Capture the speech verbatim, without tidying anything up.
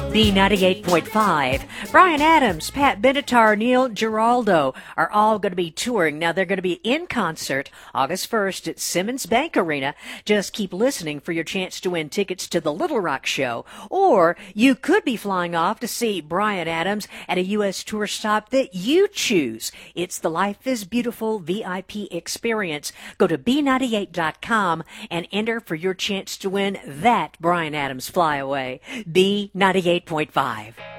B ninety-eight point five. Brian Adams, Pat Benatar, Neil Giraldo are all going to be touring. Now, they're going to be in concert August first at Simmons Bank Arena. Just keep listening for your chance to win tickets to the Little Rock Show. Or you could be flying off to see Brian Adams at a U S tour stop that you choose. It's the Life is Beautiful V I P experience. Go to B ninety-eight dot com and enter for your chance to win that Brian Adams flyaway. B ninety-eight point five.